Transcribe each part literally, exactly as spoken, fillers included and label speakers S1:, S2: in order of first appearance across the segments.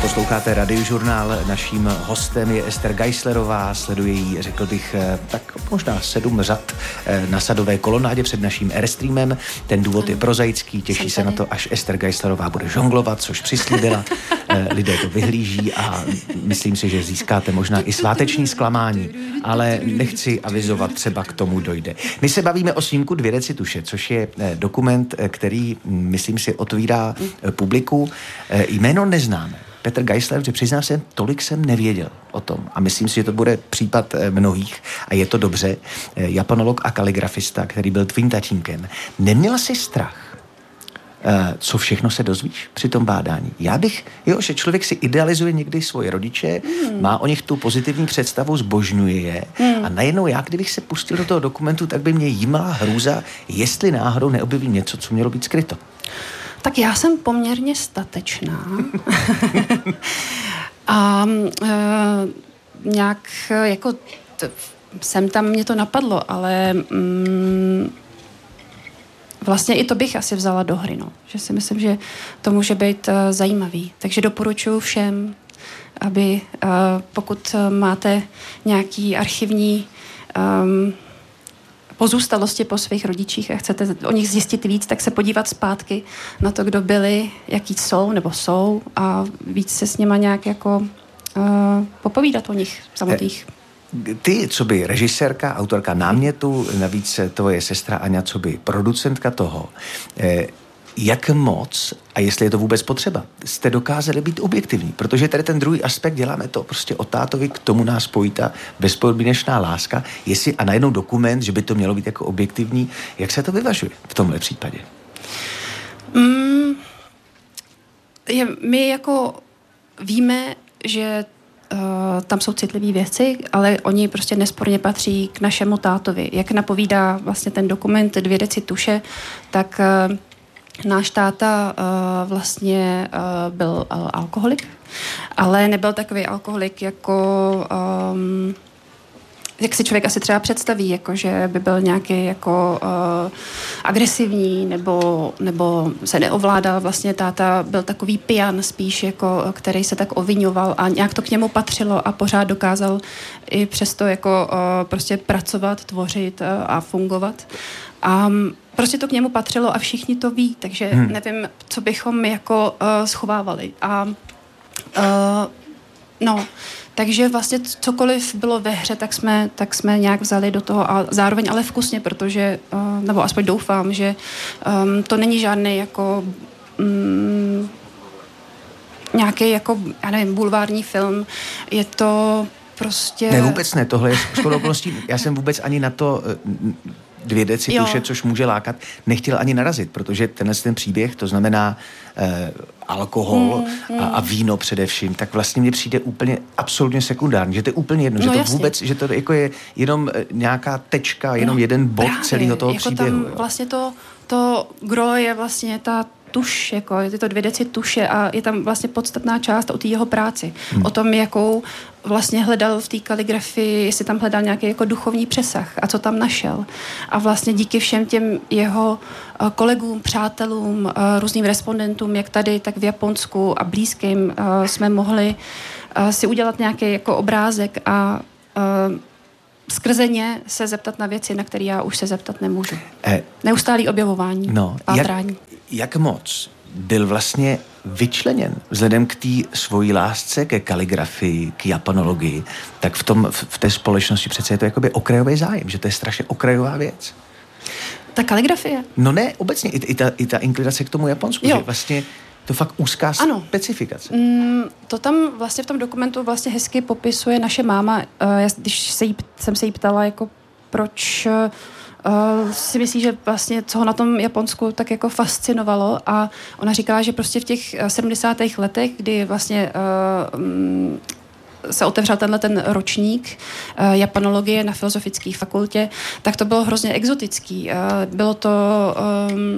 S1: Posloucháte Radiožurnál, naším hostem je Ester Geislerová, sleduje jí, řekl bych, tak možná sedm řad na Sadové kolonádě před naším Airstreamem. Ten důvod ano. je prozaický, těší se na to, až Ester Geislerová bude žonglovat, což přislíbila. Lidé to vyhlíží a myslím si, že získáte možná i sváteční zklamání, ale nechci avizovat, třeba k tomu dojde. My se bavíme o snímku Dvě deci tuše, což je dokument, který, myslím si, otvírá publiku. Jméno neznáme. Petr Geisler, že přiznám se, tolik jsem nevěděl o tom a myslím si, že to bude případ mnohých a je to dobře. Japanolog a kaligrafista, který byl tvým tatínkem. Neměla jsi strach, co všechno se dozvíš při tom bádání? Já bych, jo, že člověk si idealizuje někdy svoje rodiče, mm. má o nich tu pozitivní představu, zbožňuje je mm. a najednou já, kdybych se pustil do toho dokumentu, tak by mě jímala hrůza, jestli náhodou neobjevím něco, co mělo být skryto.
S2: Tak já jsem poměrně statečná. a e, nějak jako t, sem tam mě to napadlo, ale mm, vlastně i to bych asi vzala do hry, no. Že si myslím, že to může být uh, zajímavý. Takže doporučuji všem, aby uh, pokud máte nějaký archivní um, pozůstalosti po svých rodičích a chcete o nich zjistit víc, tak se podívat zpátky na to, kdo byli, jaký jsou nebo jsou a víc se s nima nějak jako uh, popovídat o nich samotných.
S1: Ty, co by režisérka, autorka námětu, navíc tvoje sestra Aňa, co by producentka toho, eh, jak moc, a jestli je to vůbec potřeba, jste dokázali být objektivní, protože tady ten druhý aspekt, děláme to prostě o tátovi, k tomu nás pojí ta bezpodmínečná láska, jestli a najednou dokument, že by to mělo být jako objektivní, jak se to vyvažuje v tomhle případě?
S2: Mm, je, my jako víme, že Uh, tam jsou citlivé věci, ale oni prostě nesporně patří k našemu tátovi. Jak napovídá vlastně ten dokument Dvě deci tuše, tak uh, náš táta uh, vlastně uh, byl uh, alkoholik, ale nebyl takový alkoholik jako um, jak si člověk asi třeba představí, jako že by byl nějaký jako uh, agresivní nebo, nebo se neovládal. Vlastně táta byl takový pijan spíš, jako, který se tak oviňoval a nějak to k němu patřilo a pořád dokázal i přesto jako uh, prostě pracovat, tvořit uh, a fungovat. A um, prostě to k němu patřilo a všichni to ví, takže hmm. nevím, co bychom jako uh, schovávali. A uh, no... Takže vlastně cokoliv bylo ve hře, tak jsme, tak jsme nějak vzali do toho a zároveň ale vkusně, protože, uh, nebo aspoň doufám, že um, to není žádný jako um, nějaký jako, já nevím, bulvární film. Je to prostě...
S1: Ne, vůbec ne, tohle je shodou okolností. Já jsem vůbec ani na to... Dvě deci tuše, což může lákat, nechtěl ani narazit, protože tenhle ten příběh, to znamená eh, alkohol mm, mm. A, a víno především, tak vlastně mně přijde úplně absolutně sekundární, že to je úplně jedno, no, že to jasně. vůbec, že to jako je jenom nějaká tečka, jenom no, jeden bod právě, celého toho jako příběhu.
S2: Tam vlastně to, to gro je vlastně ta tuš, jako je to dvě deci tuše a je tam vlastně podstatná část o té jeho práci. Hmm. O tom, jakou vlastně hledal v té kaligrafii, jestli tam hledal nějaký jako duchovní přesah a co tam našel. A vlastně díky všem těm jeho kolegům, přátelům, různým respondentům, jak tady, tak v Japonsku a blízkým, jsme mohli si udělat nějaký jako obrázek a skrze ně se zeptat na věci, na které já už se zeptat nemůžu. Eh, Neustálý objevování,
S1: no,
S2: pátrání.
S1: Jak, jak moc byl vlastně vyčleněn vzhledem k té svojí lásce ke kaligrafii, k japanologii, tak v, tom, v, v té společnosti přece je to jakoby okrajový zájem, že to je strašně okrajová věc.
S2: Ta kaligrafie?
S1: No ne, obecně, i, i, ta, i ta inklinace k tomu Japonsku, jo. Že vlastně to fakt úzká ano. specifikace.
S2: Mm, to tam vlastně v tom dokumentu vlastně hezky popisuje naše máma. Uh, když se jí, jsem se jí ptala, jako proč uh, si myslí, že vlastně co ho na tom Japonsku tak jako fascinovalo a ona říkala, že prostě v těch sedmdesátých letech, kdy vlastně uh, um, se otevřel tenhle ten ročník uh, japanologie na filozofické fakultě, tak to bylo hrozně exotický. Uh, bylo to... Um,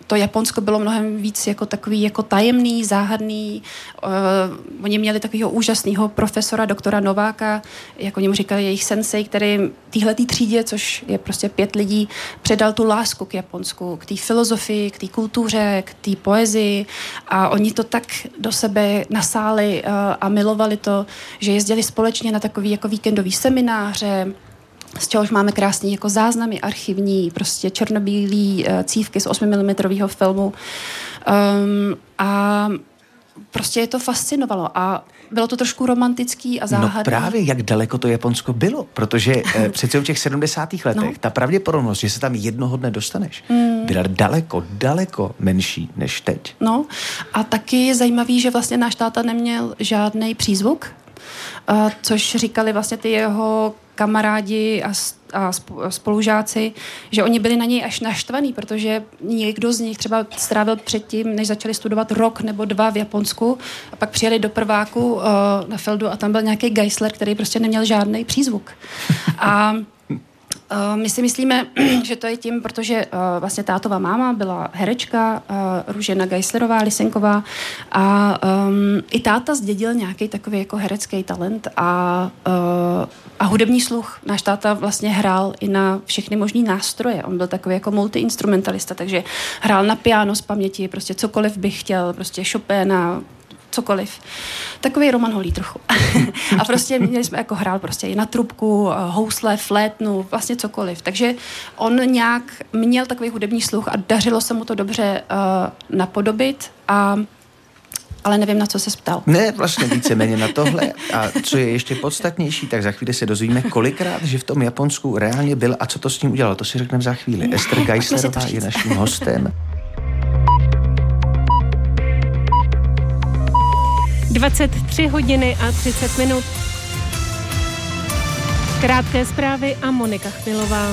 S2: to Japonsko bylo mnohem víc jako takový jako tajemný, záhadný. Uh, oni měli takového úžasného profesora, doktora Nováka, jak oni mu říkali, jejich sensei, který téhletý třídě, což je prostě pět lidí, předal tu lásku k Japonsku, k té filozofii, k té kultuře, k té poezii a oni to tak do sebe nasáli uh, a milovali to, že jezdili společně na takový jako víkendový semináře, z čehož máme krásný jako záznamy archivní, prostě černobílý uh, cívky z osmi milimetrů filmu. Um, a prostě je to fascinovalo a bylo to trošku romantický a záhadný.
S1: No právě, jak daleko to Japonsko bylo, protože eh, přece v těch sedmdesátých letech no. ta pravděpodobnost, že se tam jednoho dne dostaneš, mm. byla daleko, daleko menší než teď.
S2: No a taky je zajímavý, že vlastně náš táta neměl žádný přízvuk, uh, což říkali vlastně ty jeho kamarádi a, a spolužáci, že oni byli na něj až naštvaný, protože někdo z nich třeba strávil předtím, než začali studovat rok nebo dva v Japonsku a pak přijeli do prváku uh, na Feldu a tam byl nějaký Geisler, který prostě neměl žádný přízvuk. A Uh, my si myslíme, že to je tím, protože uh, vlastně tátová máma byla herečka, uh, Růžena Geislerová, Lisenková a um, i táta zdědil nějaký takový jako herecký talent a, uh, a hudební sluch. Náš táta vlastně hrál i na všechny možný nástroje. On byl takový jako multiinstrumentalista, takže hrál na piano z paměti, prostě cokoliv bych chtěl, prostě Chopina, cokoliv. Takový Roman Holý trochu. A prostě měli jsme jako hrál prostě i na trubku, housle, flétnu, vlastně cokoliv. Takže on nějak měl takový hudební sluch a dařilo se mu to dobře uh, napodobit a ale nevím, na co se ptal.
S1: Ne, vlastně víceméně na tohle. A co je ještě podstatnější, tak za chvíli se dozvíme, kolikrát, že v tom Japonsku reálně byl a co to s ním udělalo. To si řekneme za chvíli. No, Ester Geislerová je naším hostem.
S3: dvacet tři hodiny a třicet minut. Krátké zprávy a Monika Chmilová.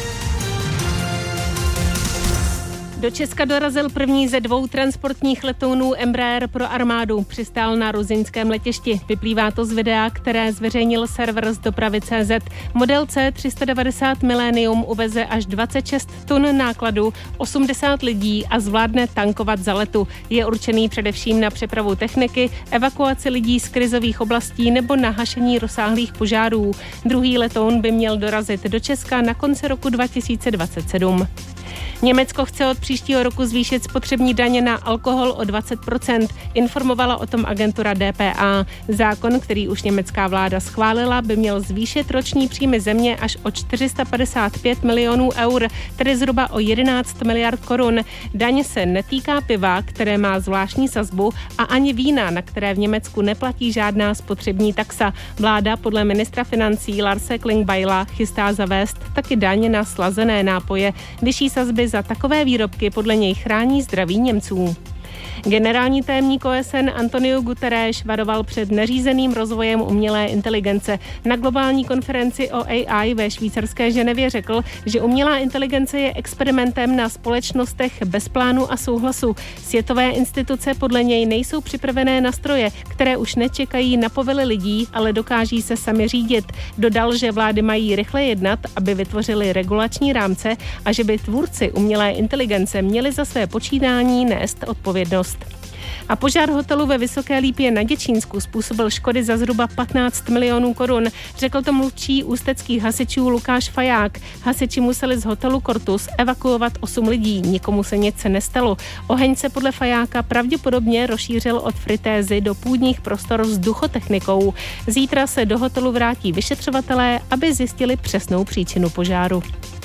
S3: Do Česka dorazil první ze dvou transportních letounů Embraer pro armádu. Přistál na ruzyňském letišti. Vyplývá to z videa, které zveřejnil server z dopravy tečka cé zet. Model C tři sta devadesát Millennium uveze až dvacet šest tun nákladu, osmdesát lidí a zvládne tankovat za letu. Je určený především na přepravu techniky, evakuaci lidí z krizových oblastí nebo na hašení rozsáhlých požárů. Druhý letoun by měl dorazit do Česka na konci roku dva tisíce dvacet sedm. Německo chce od příštího roku zvýšit spotřební daně na alkohol o dvacet procent, informovala o tom agentura D P A. Zákon, který už německá vláda schválila, by měl zvýšit roční příjmy země až o čtyři sta padesát pět milionů eur, tedy zhruba o jedenáct miliard korun. Daň se netýká piva, které má zvláštní sazbu, a ani vína, na které v Německu neplatí žádná spotřební taxa. Vláda podle ministra financí Larse Klingbeila chystá zavést taky daň na slazené nápoje. Vyšší sazby za takové výrobky podle něj chrání zdraví Němců. Generální tajemník O S N Antonio Guterres varoval před neřízeným rozvojem umělé inteligence. Na globální konferenci o A I ve švýcarské Ženevě řekl, že umělá inteligence je experimentem na společnostech bez plánu a souhlasu. Světové instituce podle něj nejsou připravené na stroje, které už nečekají na povely lidí, ale dokáží se sami řídit. Dodal, že vlády mají rychle jednat, aby vytvořili regulační rámce a že by tvůrci umělé inteligence měli za své počínání nést odpovědnost. A požár hotelu ve Vysoké Lípě na Děčínsku způsobil škody za zhruba patnáct milionů korun. Řekl to mluvčí ústeckých hasičů Lukáš Faják. Hasiči museli z hotelu Cortus evakuovat osm lidí. Nikomu se nic nestalo. Oheň se podle Fajáka pravděpodobně rozšířil od fritézy do půdních prostor s duchotechnikou. Zítra se do hotelu vrátí vyšetřovatelé, aby zjistili přesnou příčinu požáru.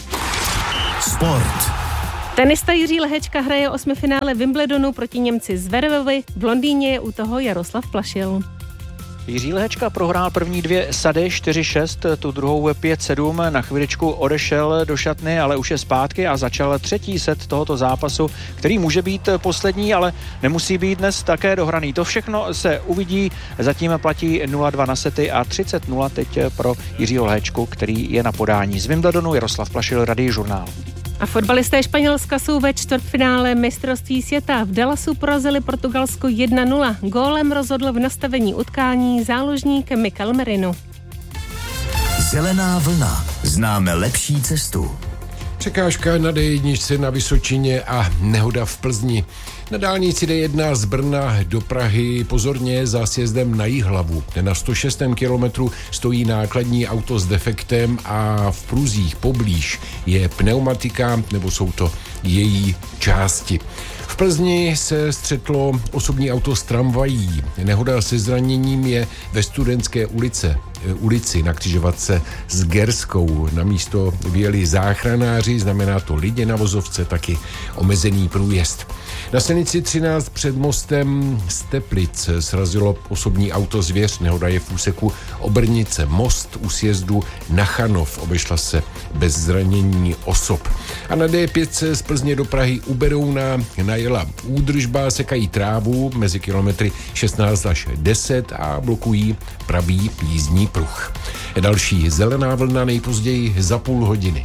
S4: Sport.
S3: Tenista Jiří Lehečka hraje osmifinále Wimbledonu proti Němci Zverevovi, v Londýně je u toho Jaroslav Plašil.
S5: Jiří Lehečka prohrál první dvě sady čtyři šest, tu druhou pět sedm, na chvíličku odešel do šatny, ale už je zpátky a začal třetí set tohoto zápasu, který může být poslední, ale nemusí být dnes také dohraný. To všechno se uvidí, zatím platí nula dva na sety a třicet nula teď pro Jiřího Lehečku, který je na podání. Z Wimbledonu Jaroslav Plašil, Radiožurnál.
S3: A fotbalisté Španělska jsou ve čtvrtfinále mistrovství světa. V Dallasu porazili Portugalsko jedna nula. Gólem rozhodl v nastavení utkání záložník Mikel Merino.
S4: Zelená vlna. Známe lepší cestu. Překážka na dé jedna na Vysočině a nehoda v Plzni. Na dálnici dé jedna z Brna do Prahy pozorně za sjezdem na Jihlavu. Na sto šestém kilometru stojí nákladní auto s defektem a v průzích poblíž je pneumatika, nebo jsou to její části. V Plzni se střetlo osobní auto s tramvají. Nehoda se zraněním je ve Studentské ulice, ulici na křižovatce s Gerskou. Na místo vyjeli záchranáři, znamená to lidi na vozovce, taky omezený průjezd. Na silnici třináct před mostem Steplic srazilo osobní auto Zvěř. Nehoda je v úseku Obrnice Most u sjezdu na Chanov. Obešla se bez zranění osob. A na dé pět z Plzně do Prahy u Berouna najela údržba, sekají trávu mezi kilometry šestnáct až deset a blokují pravý jízdní pruh. Další zelená vlna nejpozději za půl hodiny.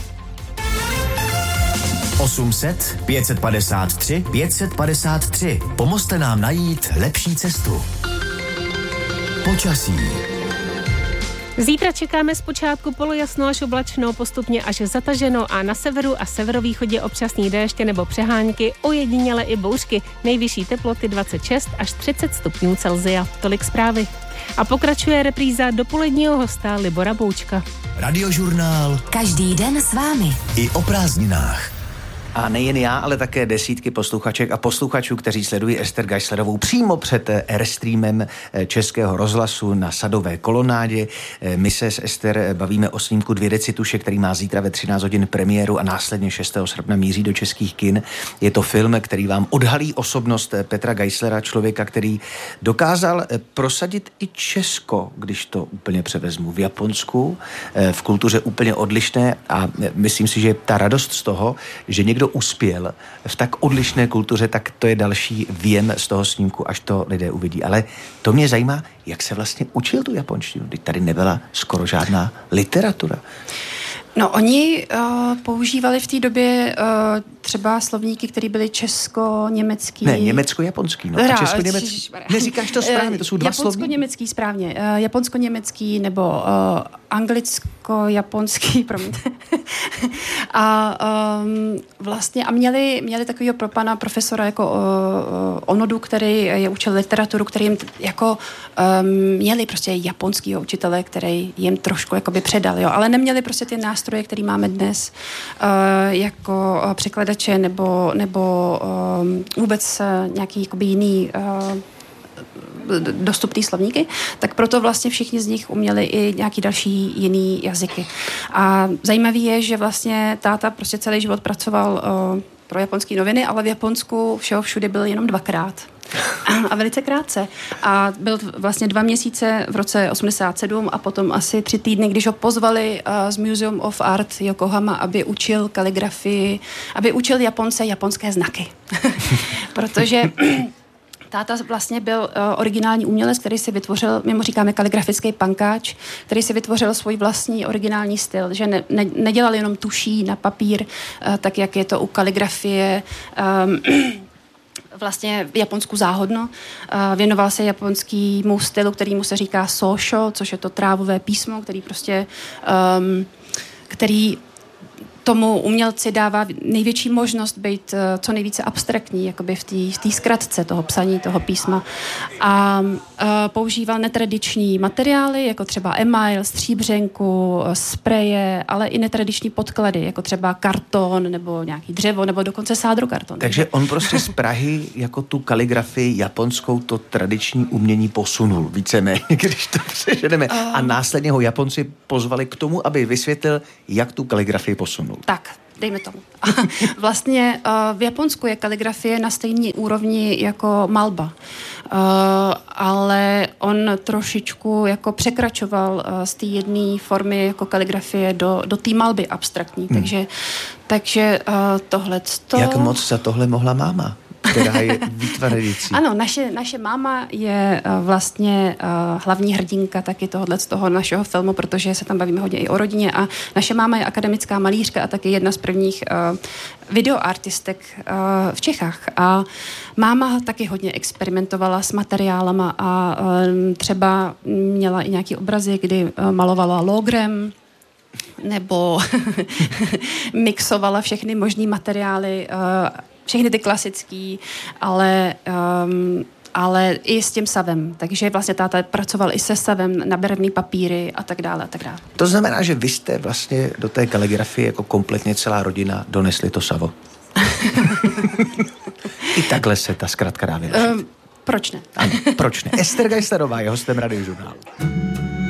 S6: osm set, pět set padesát tři, pět set padesát tři. Pomozte nám najít lepší cestu. Počasí.
S3: Zítra čekáme zpočátku polojasno až oblačno, postupně až zataženo a na severu a severovýchodě občasný déště nebo přehánky, ojediněle i bouřky. Nejvyšší teploty dvacet šest až třicet stupňů Celsia. Tolik zprávy. A pokračuje repríza dopoledního hosta Libora Boučka.
S6: Radiožurnál.
S7: Každý den s vámi.
S6: I o prázdninách.
S1: A nejen já, ale také desítky posluchaček a posluchačů, kteří sledují Ester Geislerovou přímo před Airstreamem Českého rozhlasu na Sadové kolonádě. My se s Ester bavíme o snímku Dvě decituše, který má zítra ve třináct hodin premiéru a následně šestého srpna míří do českých kin. Je to film, který vám odhalí osobnost Petra Geislera, člověka, který dokázal prosadit i Česko, když to úplně převezmu, v Japonsku, v kultuře úplně odlišné, a myslím si, že ta radost z toho, že někdo uspěl v tak odlišné kultuře, tak to je další věm z toho snímku, až to lidé uvidí. Ale to mě zajímá, jak se vlastně učil tu japonštinu. Teď tady nebyla skoro žádná literatura.
S2: No, oni uh, používali v té době uh, třeba slovníky, které byly česko-německý.
S1: Ne, německo-japonský, no. A česko-německý. Neříkáš to správně, to jsou dva slovníky.
S2: Japonsko-německý, správně. Uh, japonsko-německý nebo uh, anglicko-japonský, promiňte. a um, vlastně, a měli, měli takového pro pana profesora jako uh, Onodu, který je učil literaturu, který jim t- jako um, měli prostě japonskýho učitele, který jim trošku jakoby předal, jo, ale neměli prostě ty nástroje, který máme dnes uh, jako uh, překladače nebo, nebo um, vůbec uh, nějaký jakoby jiný uh, dostupný slovníky, tak proto vlastně všichni z nich uměli i nějaký další jiný jazyky. A zajímavý je, že vlastně táta prostě celý život pracoval uh, pro japonské noviny, ale v Japonsku všeho všude byl jenom dvakrát. A velice krátce. A byl vlastně dva měsíce v roce osmdesát sedm a potom asi tři týdny, když ho pozvali uh, z Museum of Art Yokohama, aby učil kaligrafii, aby učil Japonce japonské znaky. Protože táta vlastně byl uh, originální umělec, který si vytvořil, my mu říkáme kaligrafický pankáč, který si vytvořil svůj vlastní originální styl, že ne, ne, nedělal jenom tuší na papír, uh, tak jak je to u kaligrafie um, vlastně v Japonsku záhodno. Uh, věnoval se japonskému stylu, kterýmu se říká sosho, což je to trávové písmo, který prostě um, který tomu umělci dává největší možnost být uh, co nejvíce abstraktní, jakoby v té v té zkratce toho psaní, toho písma. A uh, používal netradiční materiály, jako třeba email, stříbřenku, spreje, ale i netradiční podklady, jako třeba karton, nebo nějaký dřevo, nebo dokonce sádrokarton.
S1: Takže on prostě z Prahy jako tu kaligrafii japonskou, to tradiční umění posunul víceméně, když to přeženeme. Um, A následně ho Japonci pozvali k tomu, aby vysvětlil, jak tu kaligrafii posunul.
S2: Tak, dejme tomu. Vlastně uh, v Japonsku je kaligrafie na stejné úrovni jako malba. Uh, ale on trošičku jako překračoval uh, z té jedné formy jako kaligrafie do, do té malby abstraktní. Hmm. Takže, takže uh, tohleto...
S1: Jak moc za tohle mohla máma, která je výtvarnicí?
S2: Ano, naše, naše máma je uh, vlastně uh, hlavní hrdinka taky tohohle z toho našeho filmu, protože se tam bavíme hodně i o rodině a naše máma je akademická malířka a taky jedna z prvních uh, videoartistek uh, v Čechách. A máma taky hodně experimentovala s materiálama a uh, třeba měla i nějaký obrazy, kdy uh, malovala logrem nebo mixovala všechny možný materiály, všechny ty klasický, ale um, ale i s tím savem. Takže vlastně táta pracoval i se savem na barevný papíry a tak dále a tak dále.
S1: To znamená, že vy jste vlastně do té kaligrafie jako kompletně celá rodina donesli to savo. I takhle se ta zkratka dá vyřešit.
S2: Um, proč ne?
S1: Ano, proč ne? Ester Geislerová je hostem Radiožurnálu.